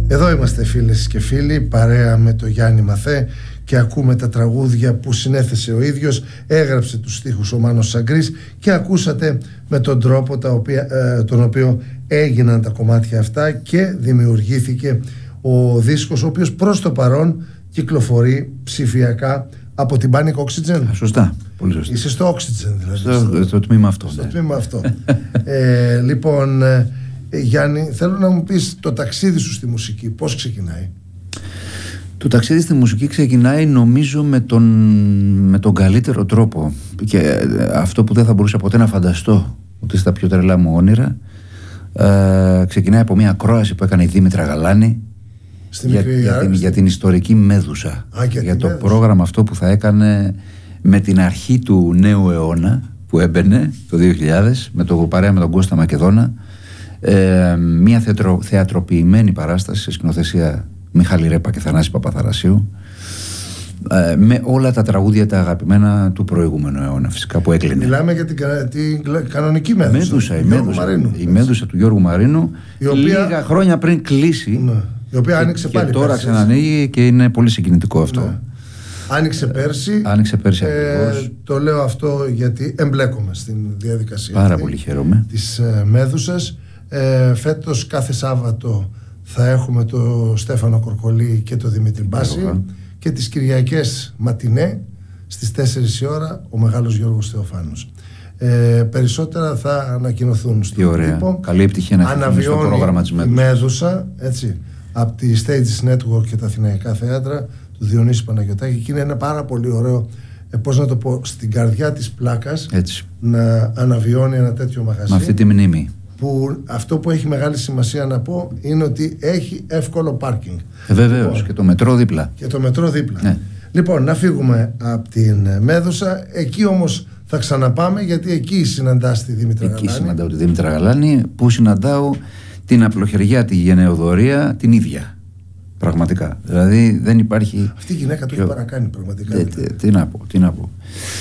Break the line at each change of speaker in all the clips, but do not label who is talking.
Εδώ είμαστε φίλες και φίλοι, παρέα με το Γιάννη Μαθέ και ακούμε τα τραγούδια που συνέθεσε ο ίδιος, έγραψε τους στίχους ο Μάνος Σαγκρής και ακούσατε με τον τρόπο τον οποίο έγιναν τα κομμάτια αυτά και δημιουργήθηκε ο δίσκος, ο οποίος προς το παρόν κυκλοφορεί ψηφιακά από την Panic Oxygen.
Σωστά, πολύ σωστά.
Είσαι στο Oxygen δηλαδή.
Στο τμήμα αυτό.
Στο τμήμα αυτό. Λοιπόν, Γιάννη, θέλω να μου πεις το ταξίδι σου στη μουσική, πώς ξεκινάει?
Το ταξίδι στη μουσική ξεκινάει νομίζω με τον καλύτερο τρόπο, και αυτό που δεν θα μπορούσα ποτέ να φανταστώ ότι στα πιο τρελά μου όνειρα. Ξεκινάει από μια ακρόαση που έκανε η Δήμητρα Γαλάνη για την ιστορική Μέδουσα, για το πρόγραμμα αυτό που θα έκανε με την αρχή του νέου αιώνα που έμπαινε το 2000 παρέα με τον Κώστα Μακεδόνα, μια θεατροποιημένη παράσταση σε σκηνοθεσία Μιχάλη Ρέπα και Θανάση Παπαθαρασίου, με όλα τα τραγούδια τα αγαπημένα του προηγούμενου αιώνα, φυσικά, που έκλεινε.
Μιλάμε για την κανονική Μέδουσα,
η Μέδουσα του Γιώργου Μαρίνου, η οποία λίγα χρόνια πριν κλείσει,
ναι, η οποία άνοιξε πάλι
τώρα
πέρσι,
ξανανοίγει και είναι πολύ συγκινητικό αυτό.
Ναι. Άνοιξε πέρσι. Το λέω αυτό γιατί εμπλέκομαι στην διαδικασία.
Πάρα πολύ χαίρομαι.
Της Μέδουσας. Φέτος κάθε Σάββατο θα έχουμε το Στέφανο Κορκολί και το Δημήτρη Μπάση, και τις Κυριακές ματινέ στις 4 η ώρα ο Μεγάλος Γιώργος Θεοφάνος. Περισσότερα θα ανακοινωθούν στο τύπο.
Καλή επιτυχία να έχουμε στο πρόγραμμα της
Μέδουσας. Η Μέδουσα, έτσι, από τη Stages Network και τα Αθηναϊκά Θέατρα του Διονύση Παναγιωτάκη, και είναι ένα πάρα πολύ ωραίο, πώς να το πω, στην καρδιά της πλάκας, έτσι, να αναβιώνει ένα τέτοιο μαγαζί.
Με αυτή τη μνήμη.
Που αυτό που έχει μεγάλη σημασία να πω είναι ότι έχει εύκολο πάρκινγκ.
Βεβαίως,
λοιπόν,
και το μετρό δίπλα.
Και το μετρό δίπλα.
Ναι.
Λοιπόν, να φύγουμε από την Μέδουσα. Εκεί όμως θα ξαναπάμε, γιατί εκεί συναντάς τη Δήμητρα Γαλάνη.
Εκεί συναντάω τη Δήμητρα Γαλάνη, που συναντάω την απλοχεριά, τη γενεοδορία την ίδια. Πραγματικά. Δηλαδή δεν υπάρχει.
Αυτή η γυναίκα το έχει παρακάνει πραγματικά.
Τι να πω.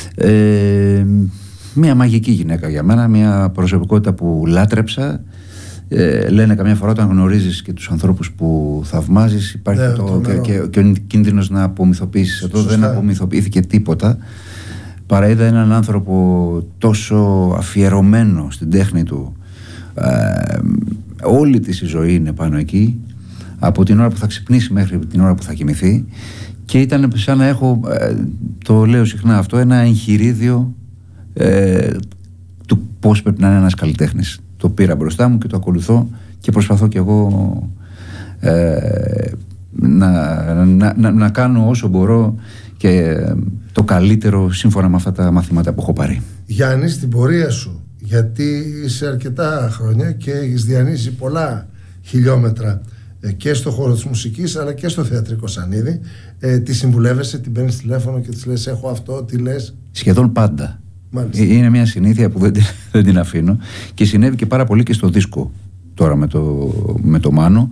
Μια μαγική γυναίκα για μένα, μια προσωπικότητα που λάτρεψα. Λένε καμιά φορά, όταν γνωρίζεις και τους ανθρώπους που θαυμάζεις, υπάρχει και ο κίνδυνος να απομυθοποιήσεις. Εδώ δεν απομυθοποιήθηκε τίποτα. Παρά είδα έναν άνθρωπο τόσο αφιερωμένο στην τέχνη του. Όλη της η ζωή είναι πάνω εκεί, από την ώρα που θα ξυπνήσει μέχρι την ώρα που θα κοιμηθεί, και ήταν σαν να έχω, το λέω συχνά αυτό, ένα εγχειρίδιο του πώς πρέπει να είναι ένας καλλιτέχνης. Το πήρα μπροστά μου και το ακολουθώ και προσπαθώ κι εγώ να κάνω όσο μπορώ και το καλύτερο σύμφωνα με αυτά τα μαθήματα που έχω πάρει.
Γιάννη, στην πορεία σου, γιατί είσαι αρκετά χρόνια και έχεις διανύσει πολλά χιλιόμετρα και στο χώρο της μουσικής αλλά και στο θεατρικό σανίδι, τη συμβουλεύεσαι, την παίρνεις τηλέφωνο και της λες έχω αυτό, τι λες?
Σχεδόν πάντα.
Μάλιστα.
Είναι μια συνήθεια που δεν την αφήνω, και συνέβη και πάρα πολύ και στο δίσκο τώρα με το Μάνο,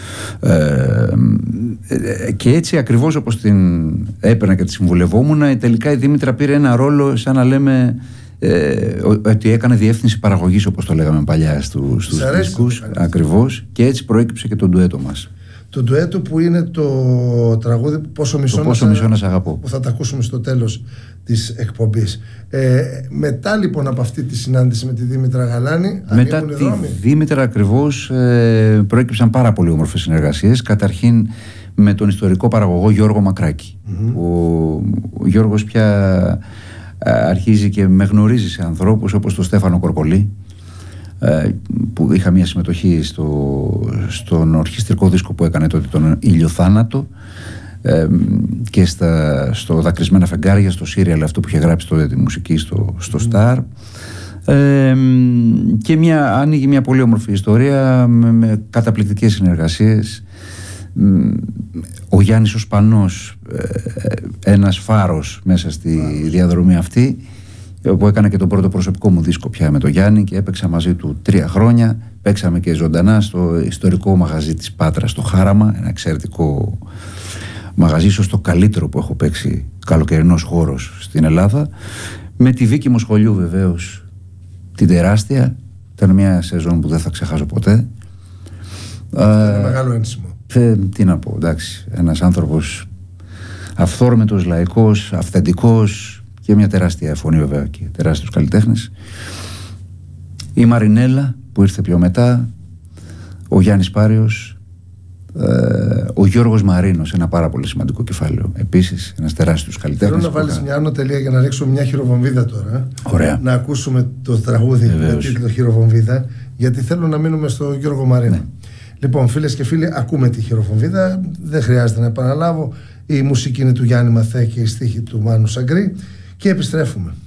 και έτσι ακριβώς όπως την έπαιρνα και τη συμβουλευόμουν, τελικά η Δήμητρα πήρε ένα ρόλο σαν να λέμε ότι έκανε διεύθυνση παραγωγής, όπως το λέγαμε παλιά στους δίσκους, ακριβώς, και έτσι προέκυψε και το ντουέτο μας.
Το ντουέτο που είναι το τραγούδι Πόσο μισό να σ' αγαπώ, που θα τα ακούσουμε στο τέλος της εκπομπής. Μετά λοιπόν από αυτή τη συνάντηση με τη Δήμητρα Γαλάνη,
μετά τη Δήμητρα ακριβώς προέκυψαν πάρα πολύ όμορφες συνεργασίες. Καταρχήν με τον ιστορικό παραγωγό Γιώργο Μακράκη, ο Γιώργος πια αρχίζει και με γνωρίζει σε ανθρώπους όπως τον Στέφανο Κορκολί, που είχα μια συμμετοχή στον ορχιστρικό δίσκο που έκανε τότε, τον Ηλιοθάνατο, και στο Δακρυσμένα Φεγγάρια, στο σύριαλ αυτό που είχε γράψει τότε τη μουσική στο Star, και άνοιγε μια πολύ όμορφη ιστορία με καταπληκτικές συνεργασίες. Ο Γιάννης ο Σπανός, ένας φάρος μέσα στη διαδρομή αυτή, που έκανε και τον πρώτο προσωπικό μου δίσκο πια με τον Γιάννη, και έπαιξα μαζί του 3 χρόνια. Παίξαμε και ζωντανά στο ιστορικό μαγαζί της Πάτρας, στο Χάραμα, ένα εξαιρετικό μαγαζί, ίσως το καλύτερο που έχω παίξει, καλοκαιρινός χώρος στην Ελλάδα, με τη Βίκη Μοσχολιού βεβαίως, την τεράστια. Ήταν μια σεζόν που δεν θα ξεχάσω ποτέ.
Ένα μεγάλο ένσημο.
Τι να πω, εντάξει, ένας άνθρωπος αυθόρμητος, λαϊκός, αυθεντικός και μια τεράστια φωνή βέβαια και τεράστιος καλλιτέχνης. Η Μαρινέλα που ήρθε πιο μετά, ο Γιάννης Πάριος, ο Γιώργος Μαρίνος, ένα πάρα πολύ σημαντικό κεφάλαιο επίσης, ένας τεράστιος καλλιτέχνης.
Θέλω να βάλεις μια άνω τελεία για να ρίξουμε μια χειροβομβίδα τώρα.
Ωραία.
Να ακούσουμε το τραγούδι με τίτλο Χειροβομβίδα, γιατί θέλω να μείνουμε στο Γιώργο Μαρίνο. Ναι. Λοιπόν, φίλες και φίλοι, ακούμε τη χειροβομβίδα, δεν χρειάζεται να επαναλάβω. Η μουσική είναι του Γιάννη Μαθέ και η στίχη του Μάνου Σαγκρή και επιστρέφουμε.